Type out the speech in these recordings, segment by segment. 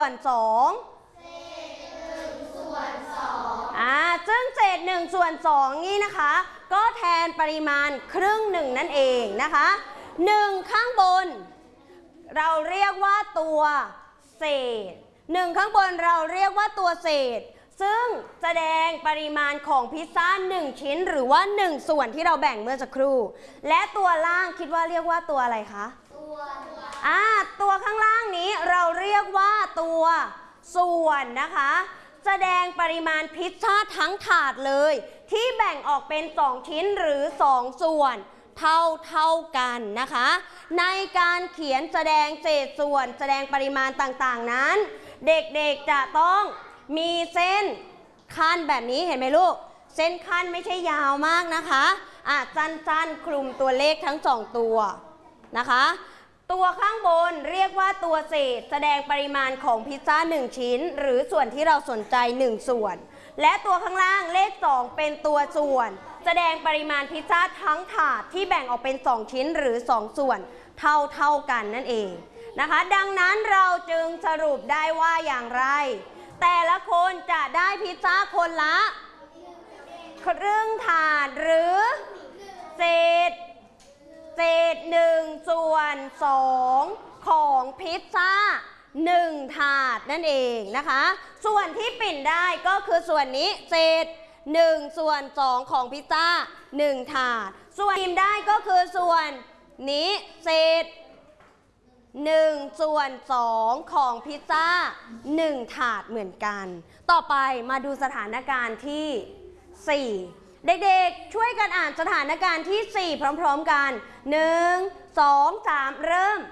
ส่วน2ซึ่งเศษ1ส่วน2นี่นะคะก็แทนปริมาณครึ่งหนึ่งนั่นเองนะคะ1ข้างบนเราเรียกว่าตัวเศษ1ข้างบนเราเรียกว่าตัวเศษซึ่งแสดงปริมาณของพิซซ่า1ชิ้นหรือว่า1ส่วนที่เราแบ่งเมื่อสักครู่และตัวล่างคิดว่าเรียกว่าตัวอะไรคะตัวข้างล่างนี้เราเรียกว่าตัวส่วนนะคะแสดงปริมาณพิซซ่าทั้งถาดเลยที่แบ่งออกเป็น2ชิ้นหรือ2ส่วนเท่ากันนะคะในการเขียนแสดงเศษส่วนแสดงปริมาณต่างๆนั้นเด็กๆจะต้องมีเส้นขั้นแบบนี้เห็นไหมลูกเส้นขั้นไม่ใช่ยาวมากนะคะสั้นๆคลุมตัวเลขทั้ง2ตัวนะคะตัวข้างบนเรียกว่าตัวเศษแสดงปริมาณของพิซซ่า1ชิ้นหรือส่วนที่เราสนใจ1ส่วนและตัวข้างล่างเลข2เป็นตัวส่วนแสดงปริมาณพิซซ่าทั้งถาดที่แบ่งออกเป็น2ชิ้นหรือ2ส่วนเท่ากันนั่นเองนะคะดังนั้นเราจึงสรุปได้ว่าอย่างไรแต่ละคนจะได้พิซซ่าคนละครึ่งถาดหรือเศษ1ส่วน2ของพิซซ่า1ถาดนั่นเองนะคะส่วนที่ปิ่นได้ก็คือส่วนนี้เศษ1ส่วน2ของพิซซ่า1ถาดส่วนพิมได้ก็คือส่วนนี้เศษ1ส่วน2ของพิซซ่า1ถาดเหมือนกันต่อไปมาดูสถานการณ์ที่4เด็กๆช่วยกันอ่านสถานการณ์ที่4พร้อมๆกัน1 2 3เริ่ม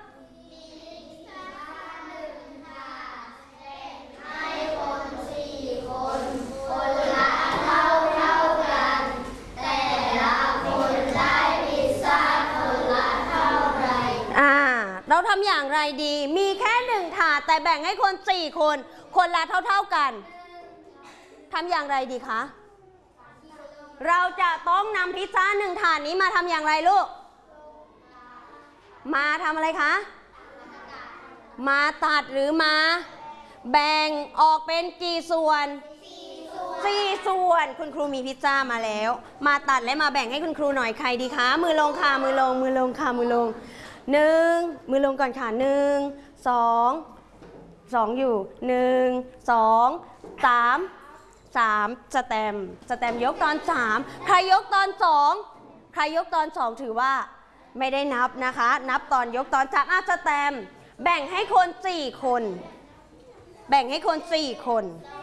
คนละเท่ากันแต่ละคนได้พิซซ่าคนละเท่าไรเราทำอย่างไรดีมีแค่1ถาดแต่แบ่งให้คน4คนคนละเท่ากันทำอย่างไรดีคะเราจะต้องนำพิซซ่า1ถาดนี้มาทำอย่างไรลูกมาทำอะไรคะมาตัดหรือมาแบ่งออกเป็นกี่ส่วน4ส่วนคุณครูมีพิซซ่ามาแล้วมาตัดและมาแบ่งให้คุณครูหน่อยใครดีคะมือลงค่ะมือลงค่ะมือลง1มือลงก่อนค่ะ1 2อยู่1 2 3สแตมยกตอน3ใครยกตอน2ถือว่าไม่ได้นับนะคะนับตอนยกตอน3สแตมแบ่งให้คน4คนแบ่งให้คน4คน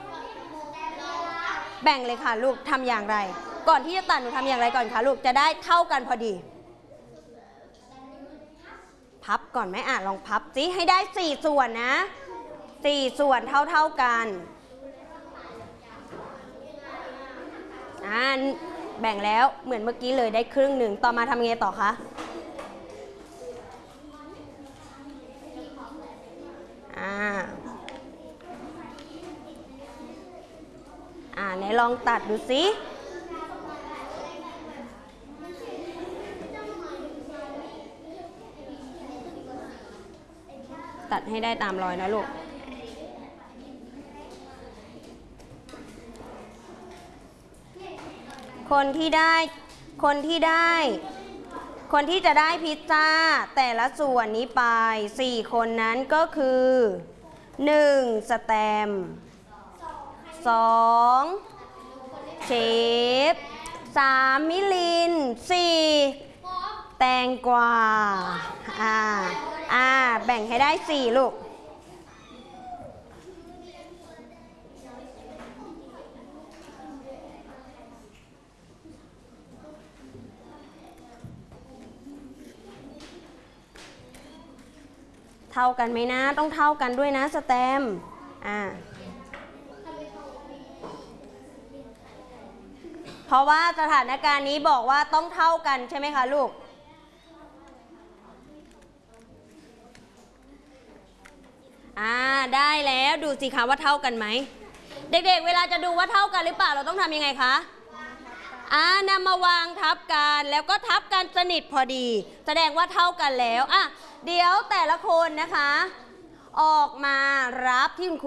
แบ่งเลยค่ะลูกทำอย่างไรก่อนที่จะตัดหนูทำอย่างไรก่อนคะลูกจะได้เท่ากันพอดีพับก่อนไหมลองพับสิให้ได้4ส่วนนะ4ส่วนเท่ากันแบ่งแล้วเหมือนเมื่อกี้เลยได้ครึ่งหนึ่งต่อมาทำไงต่อคะไหนลองตัดดูสิตัดให้ได้ตามรอยนะลูกคนที่จะได้พิซซ่าแต่ละส่วนนี้ไป4คนนั้นก็คือ1สแตมป์2เชฟ3มิลิน4แตงกวาแบ่งให้ได้4ลูกเท่ากันไหมนะต้องเท่ากันด้วยนะสแตมป์เพราะว่าสถานการณ์นี้บอกว่าต้องเท่ากันใช่ไหมคะลูกได้แล้วดูสิคะว่าเท่ากันไหมเด็กๆเวลาจะดูว่าเท่ากันหรือเปล่าเราต้องทำยังไงคะนำมาวางทับกันแล้วก็ทับกันสนิทพอดีแสดงว่าเท่ากันแล้วเดี๋ยวแต่ละคนนะคะออกมารับที่คุณครู